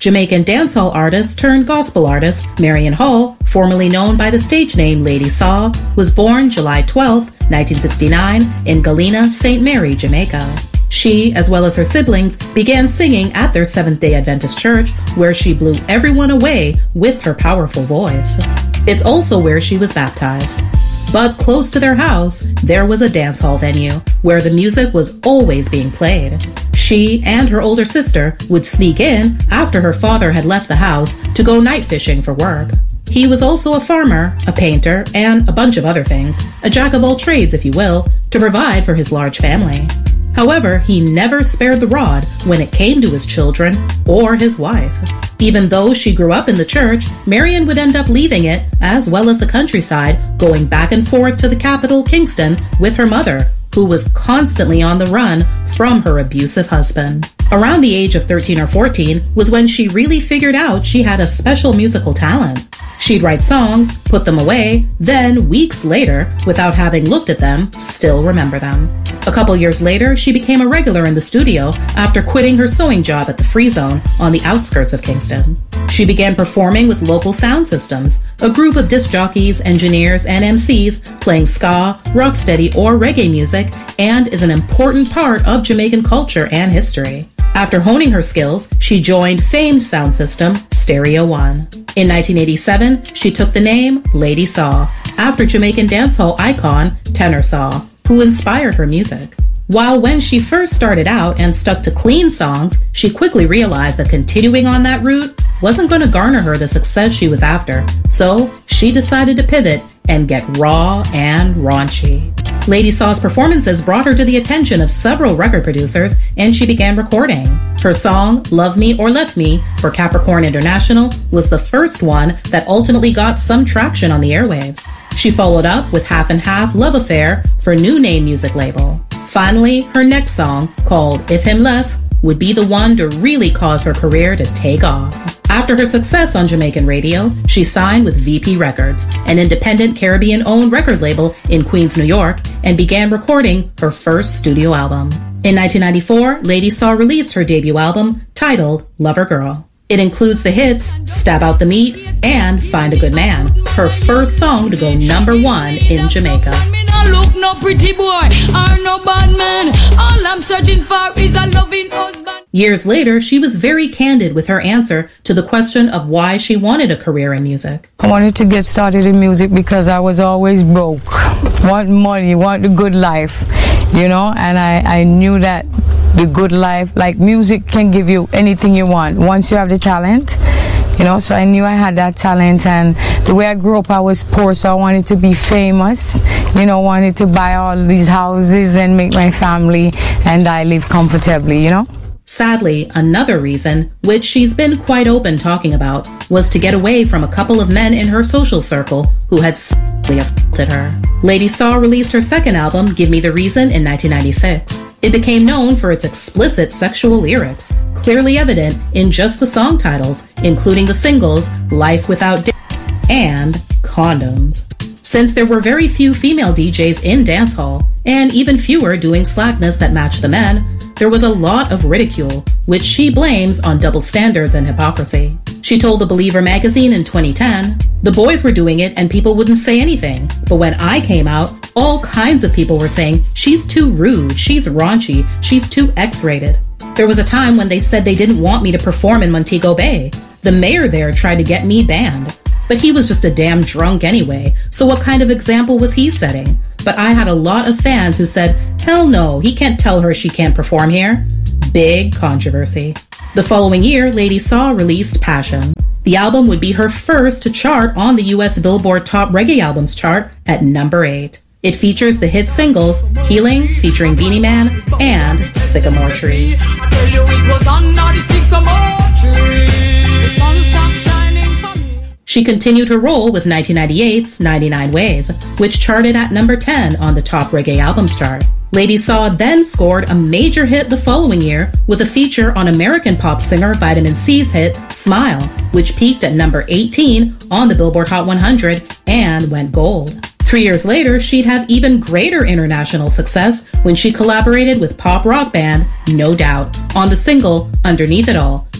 Jamaican dancehall artist turned gospel artist Marion Hall, formerly known by the stage name Lady Saw, was born July 12, 1969 in Galena, St. Mary, Jamaica. She, as well as her siblings, began singing at their Seventh-day Adventist church, where she blew everyone away with her powerful voice. It's also where she was baptized. But close to their house, there was a dance hall venue where the music was always being played. She and her older sister would sneak in after her father had left the house to go night fishing for work. He was also a farmer, a painter, and a bunch of other things, a jack of all trades, if you will, to provide for his large family. However, he never spared the rod when it came to his children or his wife. Even though she grew up in the church, Marion would end up leaving it, as well as the countryside, going back and forth to the capital, Kingston, with her mother, who was constantly on the run from her abusive husband. Around the age of 13 or 14 was when she really figured out she had a special musical talent. She'd write songs, put them away, then weeks later, without having looked at them, still remember them. A couple years later, she became a regular in the studio after quitting her sewing job at the Free Zone on the outskirts of Kingston. She began performing with Local Sound Systems, a group of disc jockeys, engineers, and MCs playing ska, rocksteady, or reggae music, and is an important part of Jamaican culture and history. After honing her skills, she joined famed sound system Stereo One. In 1987, she took the name Lady Saw, after Jamaican dancehall icon Tenor Saw, who inspired her music. While when she first started out and stuck to clean songs, she quickly realized that continuing on that route wasn't going to garner her the success she was after, so she decided to pivot and get raw and raunchy. Lady Saw's performances brought her to the attention of several record producers, and she began recording. Her song, Love Me or Left Me, for Capricorn International, was the first one that ultimately got some traction on the airwaves. She followed up with Half and Half Love Affair for New Name music label. Finally, her next song, called If Him Left, would be the one to really cause her career to take off. After her success on Jamaican radio, she signed with VP Records, an independent Caribbean-owned record label in Queens, New York, and began recording her first studio album. In 1994, Lady Saw released her debut album, titled Lover Girl. It includes the hits Stab Out the Meat and Find a Good Man, her first song to go number one in Jamaica. Look, no pretty boy or no bad man. All I'm searching for is a loving husband. Years later, she was very candid with her answer to the question of why she wanted a career in music. I wanted to get started in music because I was always broke. Want money, want the good life, you know, and I knew that the good life, like music can give you anything you want once you have the talent. You know, so I knew I had that talent, and the way I grew up, I was poor, so I wanted to be famous, you know, wanted to buy all these houses and make my family and I live comfortably, you know. Sadly, another reason, which she's been quite open talking about, was to get away from a couple of men in her social circle who had sexually assaulted her. Lady Saw released her second album, Give Me the Reason, in 1996. It became known for its explicit sexual lyrics, clearly evident in just the song titles, including the singles Life Without Dick and Condoms. Since there were very few female DJs in dancehall, and even fewer doing slackness that matched the men, there was a lot of ridicule, which she blames on double standards and hypocrisy. She told The Believer magazine in 2010, "The boys were doing it and people wouldn't say anything. But when I came out, all kinds of people were saying, she's too rude, she's raunchy, she's too X-rated. There was a time when they said they didn't want me to perform in Montego Bay. The mayor there tried to get me banned. But he was just a damn drunk anyway, so what kind of example was he setting? But I had a lot of fans who said, hell no, he can't tell her she can't perform here." Big controversy. The following year, Lady Saw released Passion. The album would be her first to chart on the US Billboard Top Reggae Albums chart at number 8. It features the hit singles Healing featuring Beanie Man and Sycamore Tree. I tell you it was under the sycamore tree. The sun stopped shining for me. She continued her role with 1998's 99 Ways, which charted at number 10 on the Top Reggae Albums chart. Lady Saw then scored a major hit the following year with a feature on American pop singer Vitamin C's hit Smile, which peaked at number 18 on the Billboard Hot 100 and went gold. 3 years later, she'd have even greater international success when she collaborated with pop rock band No Doubt on the single Underneath It All,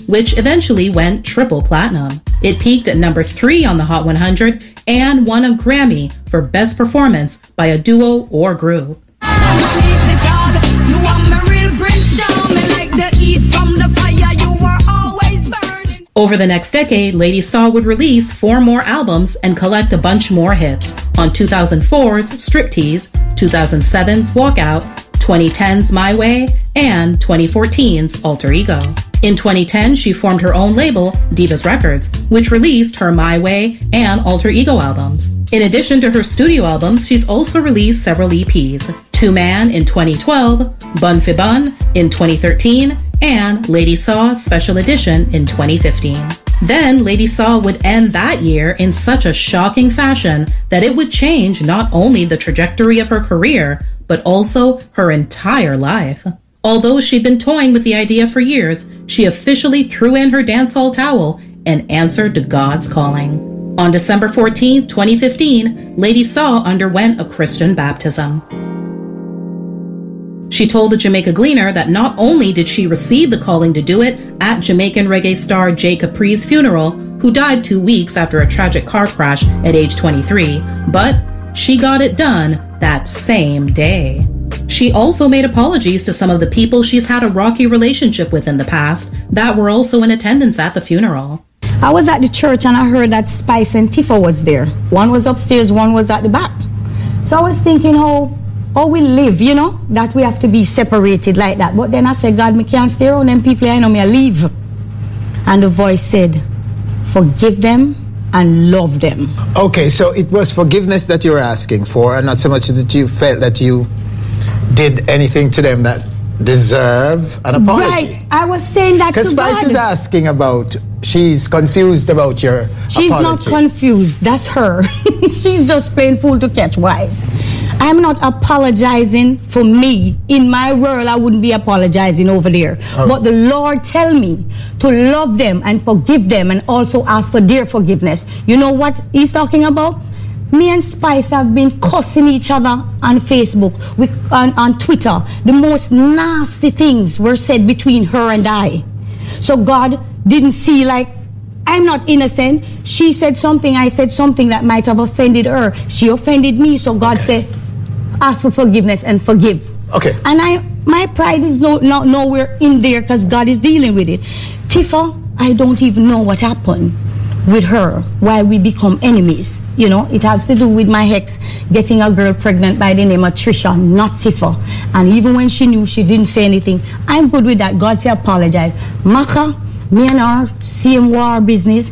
which eventually went triple platinum. It peaked at number 3 on the Hot 100 and won a Grammy for Best Performance by a Duo or Group. Over the next decade, Lady Saw would release 4 more albums and collect a bunch more hits on 2004's Striptease, 2007's Walkout, 2010's My Way, and 2014's Alter Ego. In 2010, she formed her own label, Divas Records, which released her My Way and Alter Ego albums. In addition to her studio albums, she's also released several EPs, Two Man in 2012, Bun Fi Bun in 2013, and Lady Saw Special Edition in 2015. Then Lady Saw would end that year in such a shocking fashion that it would change not only the trajectory of her career, but also her entire life. Although she'd been toying with the idea for years, she officially threw in her dancehall towel and answered to God's calling. On December 14, 2015, Lady Saw underwent a Christian baptism. She told the Jamaica Gleaner that not only did she receive the calling to do it at Jamaican reggae star Jay Capri's funeral, who died 2 weeks after a tragic car crash at age 23, but she got it done that same day. She also made apologies to some of the people she's had a rocky relationship with in the past that were also in attendance at the funeral. I was at the church and I heard that Spice and Tifa was there. One was upstairs, one was at the back. So I was thinking how we live, you know, that we have to be separated like that. But then I said, God, me can't stay around them people, I know me, I leave. And the voice said, forgive them and love them. Okay, so it was forgiveness that you were asking for, and not so much that you felt that you did anything to them that deserve an apology. Right, I was saying that to God. Because Spice is asking about, she's confused about your apology. She's not confused, that's her. She's just playing fool to catch wise. I'm not apologizing for me. In my world, I wouldn't be apologizing over there. Oh. But the Lord tell me to love them and forgive them and also ask for their forgiveness. You know what he's talking about? Me and Spice have been cussing each other on Facebook, on Twitter. The most nasty things were said between her and I. So God didn't see, like, I'm not innocent. She said something, I said something that might have offended her. She offended me, so God said, ask for forgiveness and forgive. Okay. And my pride is nowhere in there because God is dealing with it. Tifa, I don't even know what happened with her, why we become enemies. You know, it has to do with my ex getting a girl pregnant by the name of Trisha, not Tifa. And even when she knew, she didn't say anything. I'm good with that. God said apologize. Maka, me and her, same war business.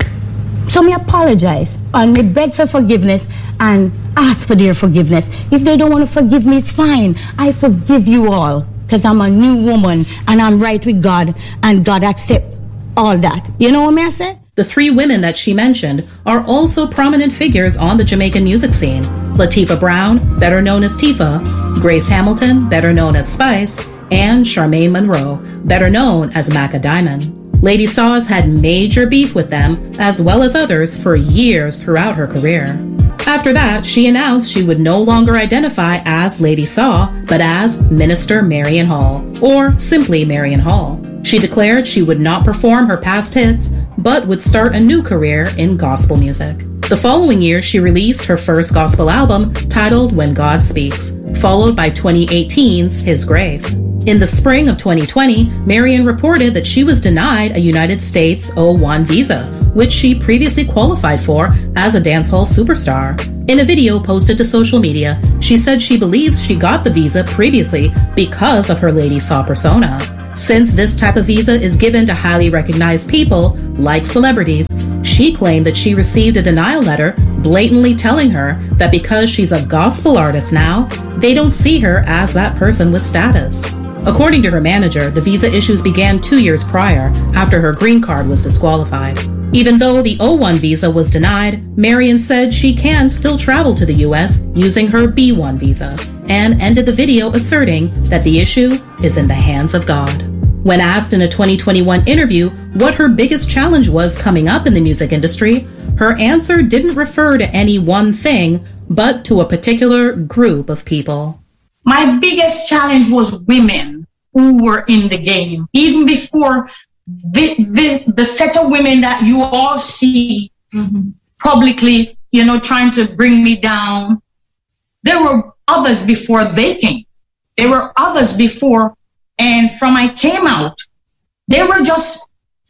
So me apologize and me beg for forgiveness and ask for their forgiveness. If they don't want to forgive me, it's fine. I forgive you all because I'm a new woman and I'm right with God and God accept all that. You know what I say? The 3 women that she mentioned are also prominent figures on the Jamaican music scene. Latifah Brown, better known as Tifa, Grace Hamilton, better known as Spice, and Charmaine Monroe, better known as Macka Diamond. Lady Saw's had major beef with them, as well as others, for years throughout her career. After that, she announced she would no longer identify as Lady Saw, but as Minister Marion Hall, or simply Marion Hall. She declared she would not perform her past hits, but would start a new career in gospel music. The following year, she released her first gospel album titled When God Speaks, followed by 2018's His Grace. In the spring of 2020, Marion reported that she was denied a United States O1 visa, which she previously qualified for as a dancehall superstar. In a video posted to social media, she said she believes she got the visa previously because of her Lady Saw persona. Since this type of visa is given to highly recognized people, like celebrities, she claimed that she received a denial letter blatantly telling her that because she's a gospel artist now, they don't see her as that person with status. According to her manager, the visa issues began 2 years prior, after her green card was disqualified. Even though the O1 visa was denied, Marion said she can still travel to the US using her B1 visa, and ended the video asserting that the issue is in the hands of God. When asked in a 2021 interview what her biggest challenge was coming up in the music industry, her answer didn't refer to any one thing, but to a particular group of people. My biggest challenge was women who were in the game. Even before the set of women that you all see publicly, trying to bring me down, there were others before they came. There were others before, and from I came out, they were just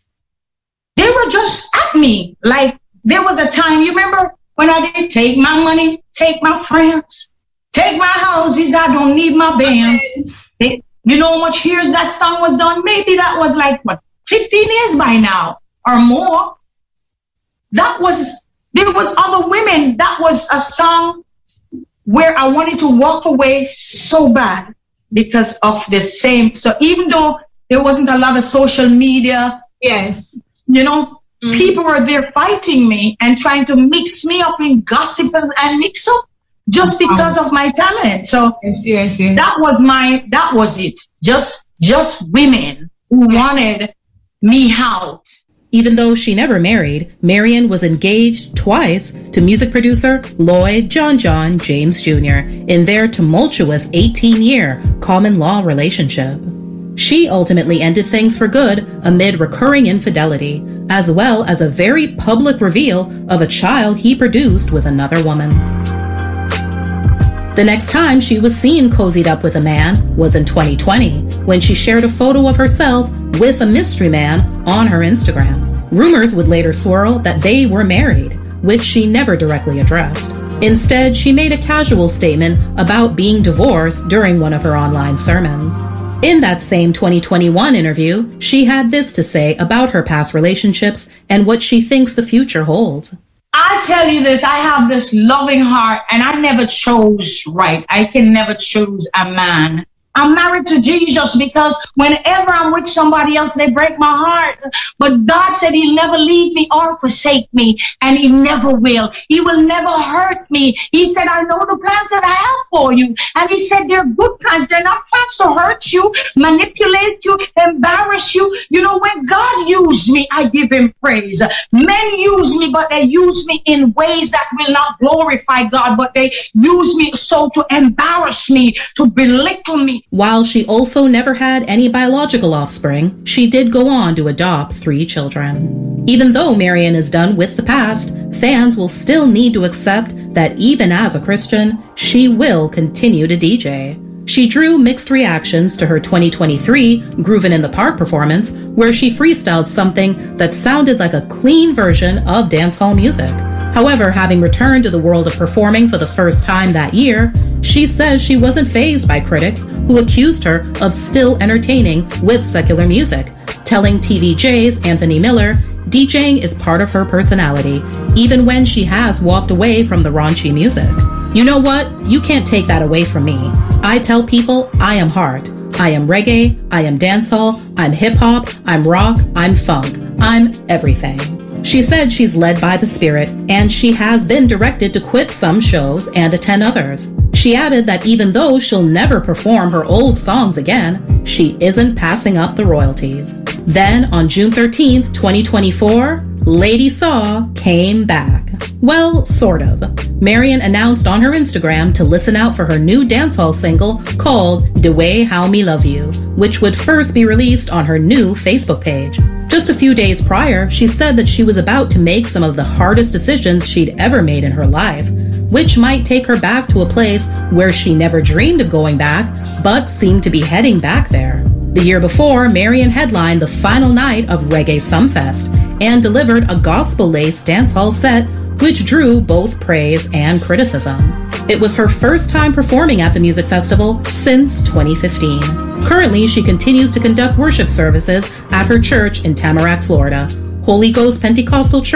at me. Like, there was a time, you remember when I didn't take my money, take my friends, take my houses, I don't need my bands. You know how much years that song was done? Maybe that was like, 15 years by now or more. There was other women. That was a song where I wanted to walk away so bad because of the same. So even though there wasn't a lot of social media, yes, people were there fighting me and trying to mix me up in gossip and mix up just because of my talent. So yes. that was it. Just women who wanted me out. Even though she never married, Marion was engaged twice to music producer Lloyd John James Jr. in their tumultuous 18-year common law relationship. She ultimately ended things for good amid recurring infidelity, as well as a very public reveal of a child he produced with another woman. The next time she was seen cozied up with a man was in 2020, when she shared a photo of herself with a mystery man on her Instagram. Rumors would later swirl that they were married, which she never directly addressed. Instead, she made a casual statement about being divorced during one of her online sermons. In that same 2021 interview, she had this to say about her past relationships and what she thinks the future holds. I tell you this, I have this loving heart, and I never chose right. I can never choose a man. I'm married to Jesus because whenever I'm with somebody else, they break my heart. But God said he'll never leave me or forsake me, and he never will. He will never hurt me. He said, I know the plans that I have for you. And he said, they're good plans. They're not plans to hurt you, manipulate you, embarrass you. When God used me, I give him praise. Men use me, but they use me in ways that will not glorify God, but they use me so to embarrass me, to belittle me. While she also never had any biological offspring, she did go on to adopt 3 children. Even though Marion is done with the past, fans will still need to accept that even as a Christian, she will continue to DJ. She drew mixed reactions to her 2023 Groovin' in the Park performance, where she freestyled something that sounded like a clean version of dancehall music. However, having returned to the world of performing for the first time that year, she says she wasn't fazed by critics who accused her of still entertaining with secular music, telling TVJ's Anthony Miller, DJing is part of her personality, even when she has walked away from the raunchy music. You know what? You can't take that away from me. I tell people I am heart. I am reggae, I am dancehall, I'm hip-hop, I'm rock, I'm funk, I'm everything. She said she's led by the Spirit, and she has been directed to quit some shows and attend others. She added that even though she'll never perform her old songs again, she isn't passing up the royalties. Then, on June 13th, 2024, Lady Saw came back. Well, sort of. Marion announced on her Instagram to listen out for her new dancehall single called "The Way How Me Love You," which would first be released on her new Facebook page. Just a few days prior, she said that she was about to make some of the hardest decisions she'd ever made in her life, which might take her back to a place where she never dreamed of going back, but seemed to be heading back there. The year before, Marion headlined the final night of Reggae Sumfest and delivered a gospel-laced dancehall set which drew both praise and criticism. It was her first time performing at the music festival since 2015. Currently, she continues to conduct worship services at her church in Tamarack, Florida, Holy Ghost Pentecostal Church.